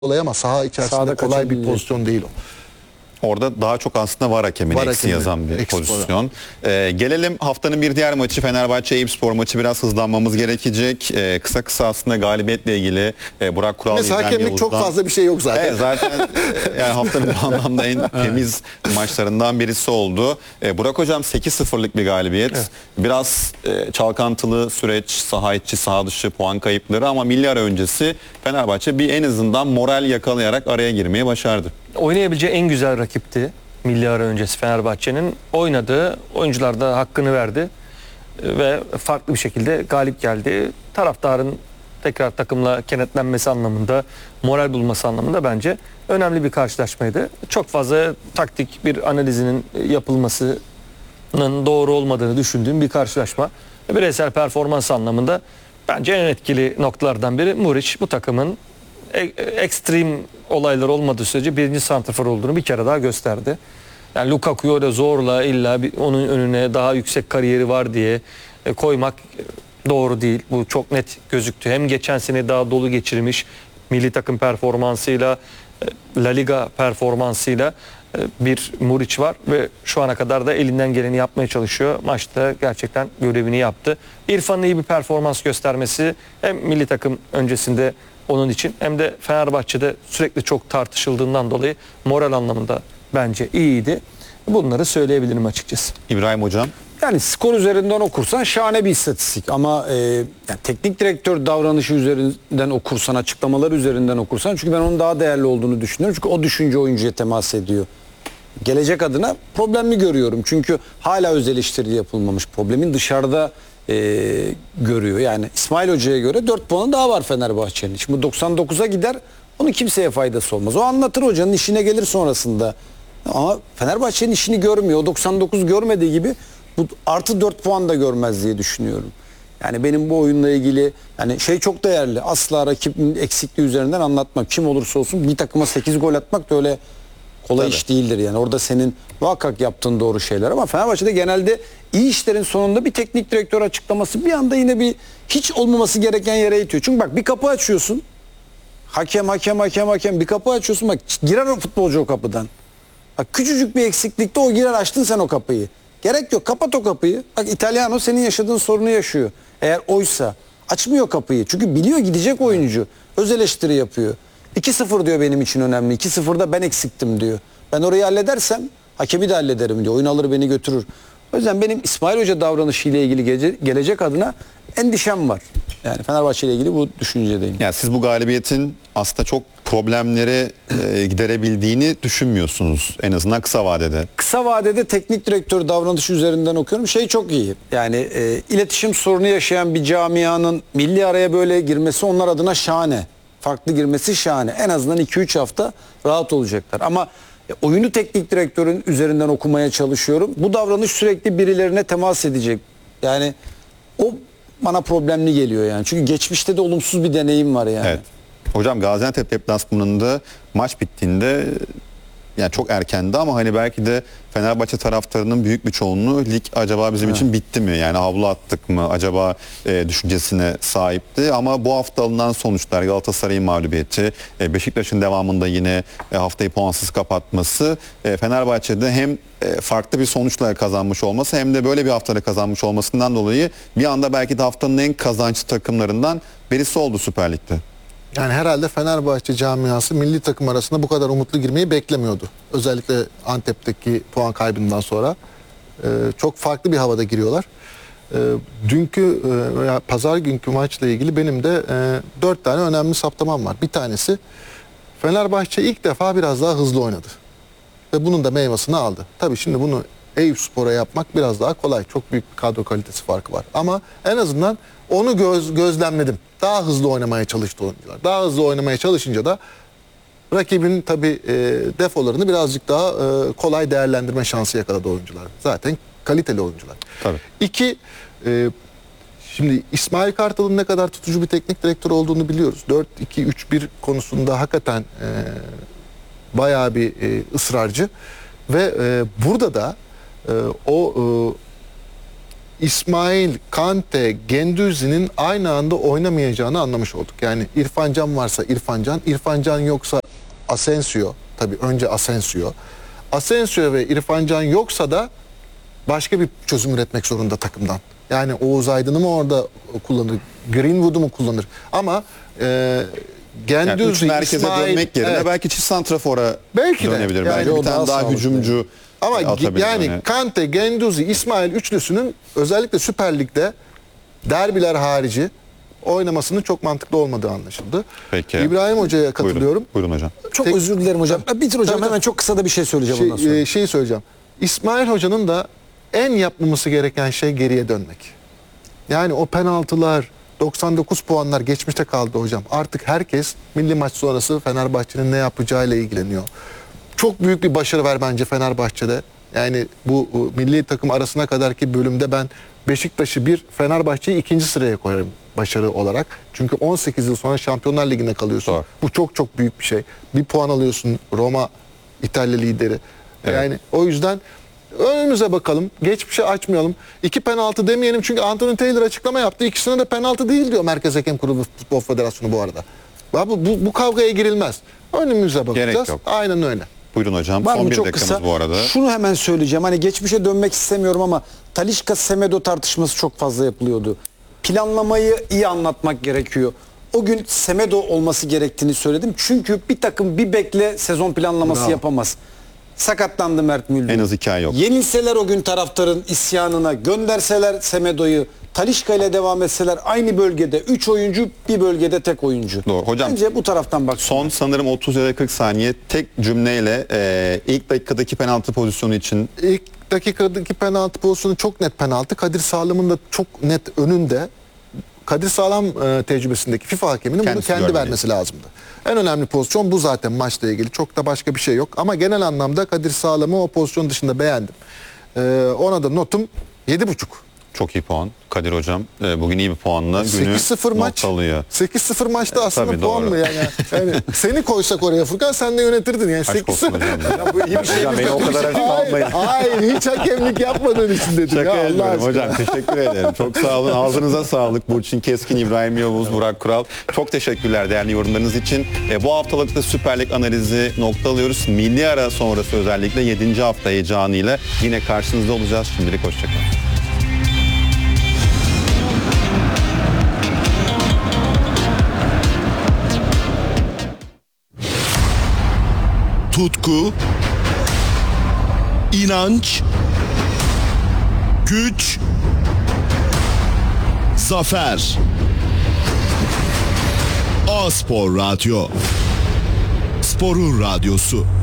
olay ama saha içerisinde Sahada kolay bir kaçabilecek. pozisyon değil o. Orada daha çok aslında VAR hakemini VAR eksi hakemi, yazan bir eksi pozisyon. Gelelim haftanın bir diğer maçı, Fenerbahçe Eyüpspor maçı. Biraz hızlanmamız gerekecek. Kısa kısa aslında galibiyetle ilgili Burak Kural, Mesela İbrahim hakemlik çok Yavuz'dan- fazla bir şey yok zaten. Evet, zaten yani haftanın bu anlamda en temiz maçlarından birisi oldu. Burak Hocam 8-0'lık bir galibiyet. Evet. Biraz çalkantılı süreç, saha içi, saha dışı puan kayıpları ama milli ara öncesi Fenerbahçe bir en azından moral yakalayarak araya girmeyi başardı. Oynayabileceği en güzel rakipti. Milli ara öncesi Fenerbahçe'nin oynadığı, oyuncular da hakkını verdi ve farklı bir şekilde galip geldi. Taraftarın tekrar takımla kenetlenmesi anlamında, moral bulması anlamında bence önemli bir karşılaşmaydı. Çok fazla taktik bir analizinin yapılmasının doğru olmadığını düşündüğüm bir karşılaşma. Bireysel performans anlamında bence en etkili noktalardan biri Muriç. Bu takımın ekstrem olaylar olmadığı sürece birinci santrafor olduğunu bir kere daha gösterdi. Yani Lukaku'yu öyle zorla illa onun önüne daha yüksek kariyeri var diye koymak doğru değil. Bu çok net gözüktü. Hem geçen sene daha dolu geçirmiş milli takım performansıyla, La Liga performansıyla bir Muriç var ve şu ana kadar da elinden geleni yapmaya çalışıyor. Maçta gerçekten görevini yaptı. İrfan'ın iyi bir performans göstermesi hem milli takım öncesinde onun için hem de Fenerbahçe'de sürekli çok tartışıldığından dolayı moral anlamında bence iyiydi. Bunları söyleyebilirim açıkçası. İbrahim Hocam. Yani skor üzerinden okursan şahane bir istatistik ama yani teknik direktör davranışı üzerinden okursan, açıklamalar üzerinden okursan, çünkü ben onun daha değerli olduğunu düşünüyorum. Çünkü o düşünce oyuncuya temas ediyor. Gelecek adına problemli görüyorum. Çünkü hala öz eleştiri yapılmamış. Problemin dışarıda görüyor. Yani İsmail Hoca'ya göre 4 puanı daha var Fenerbahçe'nin. Şimdi 99'a gider, onun kimseye faydası olmaz. O anlatır, hocanın işine gelir sonrasında. Ama Fenerbahçe'nin işini görmüyor. O 99 görmediği gibi bu artı 4 puan da görmez diye düşünüyorum. Yani benim bu oyunla ilgili yani şey çok değerli. Asla rakibin eksikliği üzerinden anlatmam. Kim olursa olsun bir takıma 8 gol atmak da öyle kolay iş değildir yani. Orada senin muhakkak yaptığın doğru şeyler ama Fenerbahçe'de genelde iyi işlerin sonunda bir teknik direktör açıklaması bir anda yine bir hiç olmaması gereken yere itiyor. Çünkü bak bir kapı açıyorsun. Hakem bir kapı açıyorsun, bak girer o futbolcu o kapıdan. Bak küçücük bir eksiklikte o girer, açtın sen o kapıyı. Gerek yok, kapat o kapıyı. Bak İtalyano senin yaşadığın sorunu yaşıyor. Eğer oysa açmıyor kapıyı. Çünkü biliyor gidecek oyuncu. Öz eleştiri yapıyor. 2-0 diyor benim için önemli. 2-0'da ben eksiktim diyor. Ben orayı halledersem hakemi de hallederim diyor. Oyun alır beni götürür. O yüzden benim İsmail Hoca davranışıyla ilgili gelecek adına endişem var. Yani Fenerbahçe ile ilgili bu düşüncedeyim. Yani siz bu galibiyetin aslında çok problemleri giderebildiğini düşünmüyorsunuz en azından kısa vadede. Kısa vadede teknik direktör davranışı üzerinden okuyorum. Şey çok iyi. Yani iletişim sorunu yaşayan bir camianın milli araya böyle girmesi onlar adına şahane. Farklı girmesi şahane. En azından 2-3 hafta rahat olacaklar. Ama oyunu teknik direktörün üzerinden okumaya çalışıyorum. Bu davranış sürekli birilerine temas edecek. Yani o bana problemli geliyor yani. Çünkü geçmişte de olumsuz bir deneyim var yani. Evet. Hocam Gaziantep deplasmanında maç bittiğinde yani çok erkendi ama hani belki de Fenerbahçe taraftarının büyük bir çoğunluğu lig acaba bizim için bitti mi? Yani havlu attık mı acaba düşüncesine sahipti. Ama bu hafta alınan sonuçlar, Galatasaray'ın mağlubiyeti, Beşiktaş'ın devamında yine haftayı puansız kapatması, Fenerbahçe'de hem farklı bir sonuçla kazanmış olması hem de böyle bir haftada kazanmış olmasından dolayı bir anda belki de haftanın en kazançlı takımlarından birisi oldu Süper Lig'de. Yani herhalde Fenerbahçe camiası milli takım arasında bu kadar umutlu girmeyi beklemiyordu. Özellikle Antep'teki puan kaybından sonra çok farklı bir havada giriyorlar. Dünkü veya pazar günkü maçla ilgili benim de 4 tane önemli saptamam var. Bir tanesi Fenerbahçe ilk defa biraz daha hızlı oynadı. Ve bunun da meyvasını aldı. Tabii şimdi bunu Eyüpspor'a yapmak biraz daha kolay. Çok büyük bir kadro kalitesi farkı var. Ama en azından onu gözlemledim. Daha hızlı oynamaya çalıştı oyuncular. Daha hızlı oynamaya çalışınca da rakibin tabii defolarını birazcık daha kolay değerlendirme şansı yakaladı oyuncular. Zaten kaliteli oyuncular. Tabii. 2, şimdi İsmail Kartal'ın ne kadar tutucu bir teknik direktör olduğunu biliyoruz. 4-2-3-1 konusunda hakikaten bayağı bir ısrarcı. Ve burada da o İsmail, Kante, Gendouzi'nin aynı anda oynamayacağını anlamış olduk. Yani İrfan Can varsa İrfan Can, İrfan Can yoksa Asensio. Tabii önce Asensio. Asensio ve İrfan Can yoksa da başka bir çözüm üretmek zorunda takımdan. Yani Oğuz Aydın'ı mı orada kullanır, Greenwood'u mu kullanır? Ama Yani üç Gendouzi, merkeze İsmail, dönmek yerine evet. belki çift santrafora Belki de. dönebilir. Yani Belki o bir tane daha daha sağlıklı. hücumcu ama atabilir yani öne. Kante, Gendouzi, İsmail üçlüsünün özellikle Süper Lig'de derbiler harici oynamasının çok mantıklı olmadığı anlaşıldı. Peki. İbrahim Hoca'ya katılıyorum. Buyurun hocam. Çok Tek- özür dilerim hocam. Bitir hocam, Tabii, hemen tabii. çok kısa da bir şey söyleyeceğim ondan sonra. Şeyi söyleyeceğim. İsmail Hoca'nın da en yapmaması gereken şey geriye dönmek. Yani o penaltılar, 99 puanlar geçmişte kaldı hocam. Artık herkes milli maç sonrası Fenerbahçe'nin ne yapacağıyla ilgileniyor. Çok büyük bir başarı var bence Fenerbahçe'de. Yani bu milli takım arasına kadarki bölümde ben Beşiktaş'ı bir, Fenerbahçe'yi ikinci sıraya koyarım başarı olarak. Çünkü 18 yıl sonra Şampiyonlar Ligi'ne kalıyorsun. Doğru. Bu çok çok büyük bir şey. Bir puan alıyorsun, Roma İtalya lideri. Evet. Yani o yüzden önümüze bakalım. Geçmişe açmayalım. 2 penaltı demeyelim çünkü Anthony Taylor açıklama yaptı. İkisine de penaltı değil diyor Merkez Hakem Kurulu Futbol Federasyonu bu arada. Bu kavgaya girilmez. Önümüze bakacağız. yok. Aynen öyle. Buyurun hocam. Var Son mı bir çok dakikamız kısa? bu arada. Şunu hemen söyleyeceğim. Hani geçmişe dönmek istemiyorum ama Talisca Semedo tartışması çok fazla yapılıyordu. Planlamayı iyi anlatmak gerekiyor. O gün Semedo olması gerektiğini söyledim. Çünkü bir takım bir bekle sezon planlaması Bravo. yapamaz. Sakatlandı Mert Müldür. En az 2 ay yok. Yenilseler o gün taraftarın isyanına, gönderseler Semedo'yu, Talisca ile devam etseler aynı bölgede 3 oyuncu, bir bölgede tek oyuncu. Doğru. Hocam, bence bu taraftan bak. Son sanırım 30 ya da 40 saniye tek cümleyle ilk dakikadaki penaltı pozisyonu için İlk dakikadaki penaltı pozisyonu çok net penaltı. Kadir Sağlam'ın da çok net önünde. Kadir Sağlam tecrübesindeki FIFA hakeminin Kendisi bunu kendi görmeli. vermesi lazımdı. En önemli pozisyon bu zaten maçla ilgili. Çok da başka bir şey yok. Ama genel anlamda Kadir Sağlam'ı o pozisyon dışında beğendim. Ona da notum 7,5. çok iyi puan. Kadir hocam bugün iyi bir puanla günü 8-0 maç. noktalıyor. 8-0 maçta aslında Tabii, puan doğru. mı yani seni koysak oraya Furkan sen de yönetirdin yani. Aşk olsun 8-0. hocam. Bu iyi bir şey. Hocam beni o kadar hafife almayın. Hayır hiç hakemlik yapmadığın için dedim. Şaka ya, Allah ediyorum aşkına. hocam. Teşekkür ederim. Çok sağ olun. Ağzınıza sağlık. Burçin Keskin, İbrahim Yavuz, Burak Kural. Çok teşekkürler değerli yorumlarınız için. Bu haftalıkta Süper Lig analizi noktalıyoruz. Milli ara sonrası özellikle 7. hafta heyecanıyla yine karşınızda olacağız. Şimdilik hoşçakalın. Tutku, inanç, güç, zafer. A-Spor Radyo. Sporun radyosu.